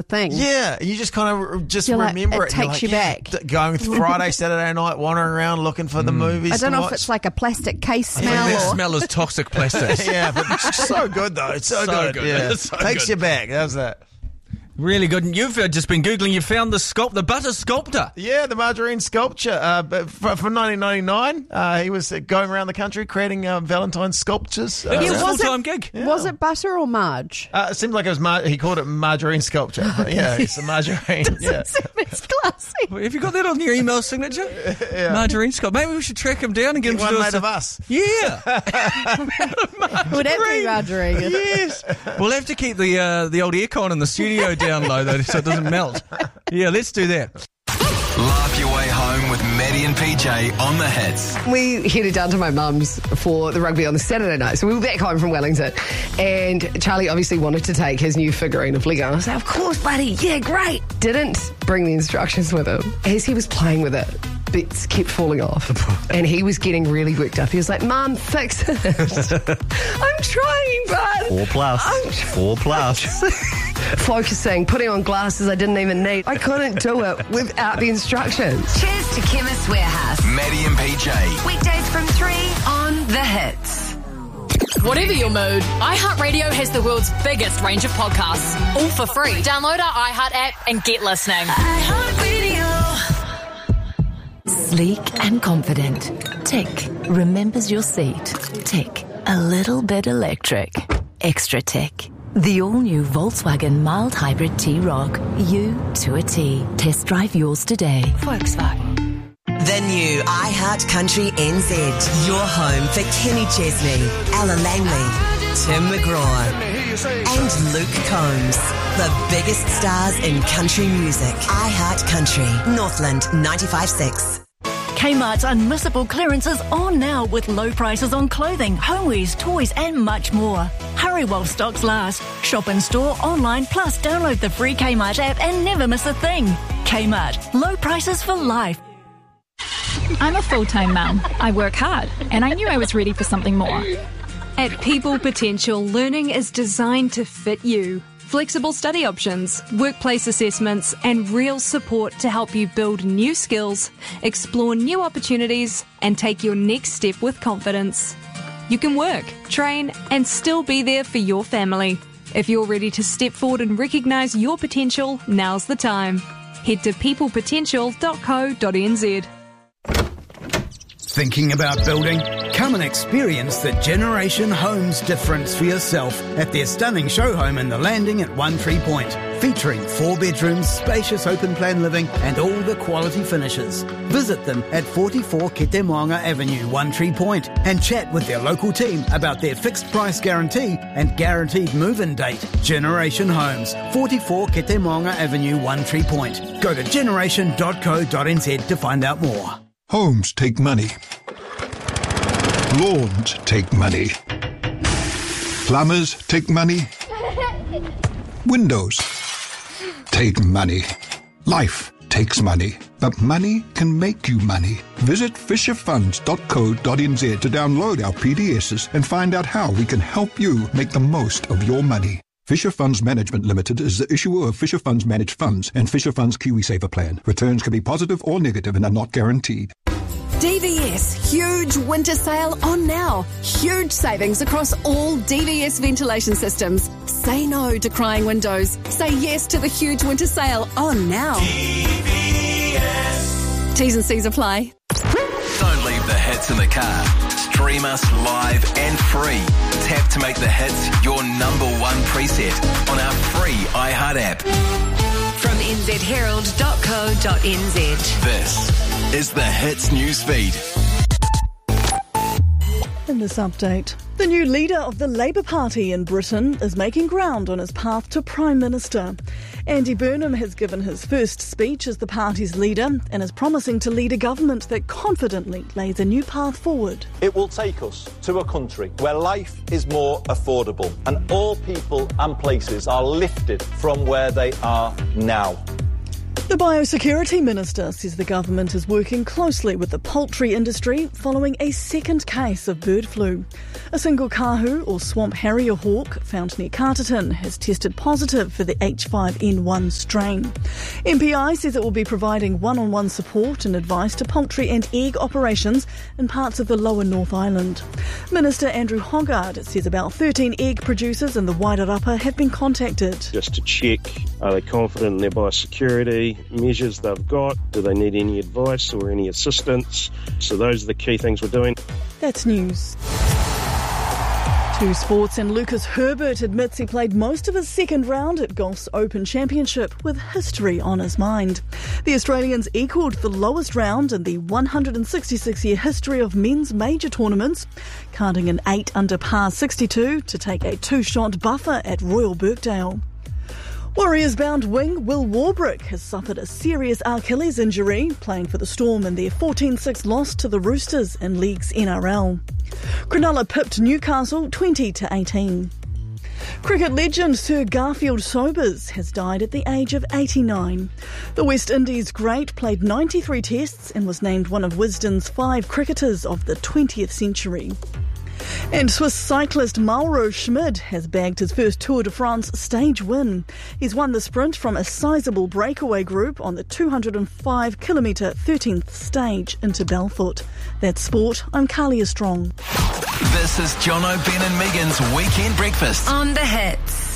thing. Yeah, you just kind of You're remember like, it takes you back. Going Friday, Saturday night, wandering around looking for the movies. I don't know watch. if it's like a plastic case smell. That or... smell is toxic plastics. Yeah, but it's so good though. It's so good. Yeah. It's so Takes good. you back. How's that? Really good. And you've just been Googling, you found the butter sculptor. Yeah, the margarine sculpture from 1999. He was going around the country creating Valentine's sculptures. It was a was it- full-time gig. Was it butter or Marge? It seemed like it was. He called it margarine sculpture. But yeah, it's a margarine. Yeah. It's classy. Have you got that on your email signature? Margarine sculptor. Maybe we should track him down and get him to One do made of us. Yeah. Would that be margarine? Yes. We'll have to keep the old aircon in the studio down low, though, so it doesn't melt. Yeah, let's do that. Laugh your way home with Maddie and PJ on the hits. We headed down to my mum's for the rugby on the Saturday night. So we were back home from Wellington. And Charlie obviously wanted to take his new figurine of Lego. I was like, of course, buddy. Yeah, great. Didn't bring the instructions with him. As he was playing with it, bits kept falling off. And he was getting really worked up. He was like, Mum, fix it. I'm trying, bud. 4 plus. Focusing, putting on glasses I didn't even need. I couldn't do it without the instructions. Cheers to Chemist Warehouse. Maddie and PJ. Weekdays from 3 on The Hits. Whatever your mood, iHeartRadio has the world's biggest range of podcasts, all for free. Download our iHeart app and get listening. Sleek and confident. Tick. Remembers your seat. Tick. A little bit electric. Extra tick. The all-new Volkswagen mild hybrid T-Roc. You to a T. Test drive yours today. Volkswagen. The new iHeart Country NZ. Your home for Kenny Chesney, Ella Langley, Tim McGraw, and Luke Combs. The biggest stars in country music. iHeart Country. Northland 95.6. Kmart's unmissable clearances on now with low prices on clothing, homewares, toys and much more. Hurry while stocks last. Shop in store, online, plus download the free Kmart app and never miss a thing. Kmart. Low prices for life. I'm a full-time mum. I work hard, and I knew I was ready for something more. At People Potential, learning is designed to fit you. Flexible study options, workplace assessments, and real support to help you build new skills, explore new opportunities, and take your next step with confidence. You can work, train, and still be there for your family. If you're ready to step forward and recognise your potential, now's the time. Head to peoplepotential.co.nz. Thinking about building? Come and experience the Generation Homes difference for yourself at their stunning show home in the Landing at One Tree Point, featuring 4 bedrooms, spacious open plan living and all the quality finishes. Visit them at 44 Ketemoanga Avenue, One Tree Point, and chat with their local team about their fixed price guarantee and guaranteed move-in date. Generation Homes, 44 Ketemoanga Avenue, One Tree Point. Go to generation.co.nz to find out more. Homes take money. Lawns take money. Plumbers take money. Windows take money. Life takes money. But money can make you money. Visit fisherfunds.co.nz to download our PDSs and find out how we can help you make the most of your money. Fisher Funds Management Limited is the issuer of Fisher Funds Managed Funds and Fisher Funds KiwiSaver Plan. Returns can be positive or negative and are not guaranteed. DVS huge winter sale on now. Huge savings across all DVS ventilation systems. Say no to crying windows. Say yes to the huge winter sale on now. DVS. T's and C's apply. Don't leave the hits in the car. Stream us live and free. Tap to make the hits your #1 preset on our free iHeart app. From nzherald.co.nz. This is the Hits newsfeed. In this update, the new leader of the Labour Party in Britain is making ground on his path to Prime Minister. Andy Burnham has given his first speech as the party's leader and is promising to lead a government that confidently lays a new path forward. It will take us to a country where life is more affordable and all people and places are lifted from where they are now. The Biosecurity Minister says the government is working closely with the poultry industry following a second case of bird flu. A single kahu or swamp harrier hawk found near Carterton has tested positive for the H5N1 strain. MPI says it will be providing one-on-one support and advice to poultry and egg operations in parts of the lower North Island. Minister Andrew Hoggard says about 13 egg producers in the Wairarapa have been contacted. Just to check, are they confident in their biosecurity measures they've got? Do they need any advice or any assistance? So those are the key things we're doing. That's news. To sports, and Lucas Herbert admits he played most of his second round at golf's Open Championship with history on his mind. The Australians equalled the lowest round in the 166-year history of men's major tournaments, carding an 8 under par 62 to take a 2-shot buffer at Royal Birkdale. Warriors-bound wing Will Warbrick has suffered a serious Achilles injury, playing for the Storm in their 14-6 loss to the Roosters in League's NRL. Cronulla pipped Newcastle 20-18. Cricket legend Sir Garfield Sobers has died at the age of 89. The West Indies great played 93 tests and was named one of Wisden's 5 cricketers of the 20th century. And Swiss cyclist Mauro Schmid has bagged his first Tour de France stage win. He's won the sprint from a sizable breakaway group on the 205-kilometre 13th stage into Belfort. That's sport. I'm Kalia Strong. This is John O'Ben and Megan's Weekend Breakfast On the Hits.